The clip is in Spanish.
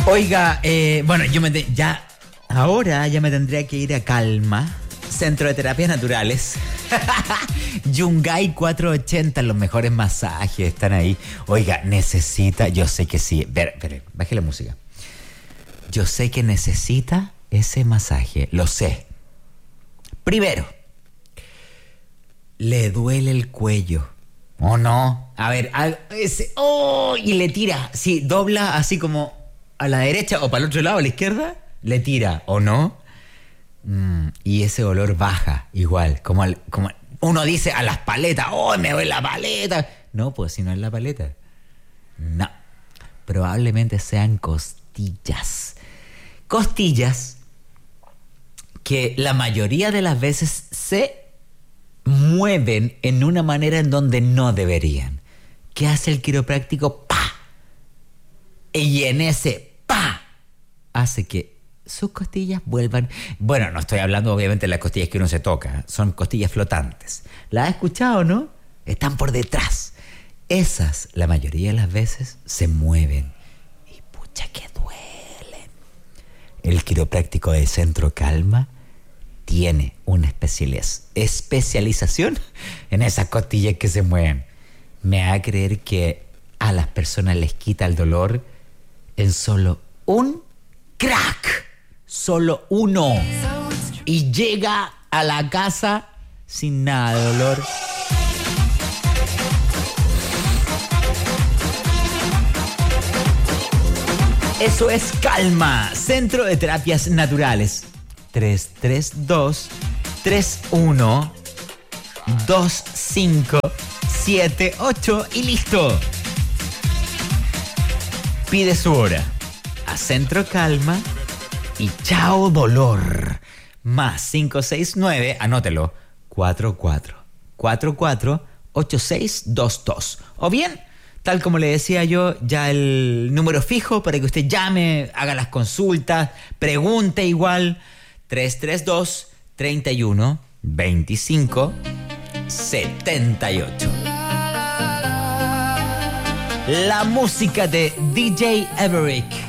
Oiga, bueno, ahora ya me tendría que ir a Calma, Centro de Terapias Naturales. Yungay 480, los mejores masajes están ahí. Oiga, yo sé que sí. Espere, baje la música. Yo sé que necesita ese masaje, lo sé. Primero, le duele el cuello. ¿O no? A ver, y le tira. Sí, dobla así como a la derecha o para el otro lado, a la izquierda, le tira, ¿o no? Y ese olor baja igual, como uno dice a las paletas, ¡oh, me duele la paleta! No, pues si no es la paleta. No, probablemente sean costillas. Costillas que la mayoría de las veces se mueven en una manera en donde no deberían. ¿Qué hace el quiropráctico? ¡Pa! Y en ese ¡pa! Hace que sus costillas vuelvan. Bueno, no estoy hablando obviamente de las costillas que uno se toca, son costillas flotantes. ¿La has escuchado, no? Están por detrás. Esas, la mayoría de las veces, se mueven. Y pucha que duelen. El quiropráctico del Centro Calma tiene una especialización en esas costillas que se mueven. Me va a creer que a las personas les quita el dolor en solo un crack. Solo uno. Y llega a la casa sin nada de dolor. Eso es Calma, Centro de Terapias Naturales. 332-31-2578 y listo. Pide su hora a Centro Calma y chao dolor. Más 569, anótelo, 44-8622. O bien, tal como le decía yo, ya el número fijo para que usted llame, haga las consultas, pregunte igual. 332-31-2578. La música de DJ Everick.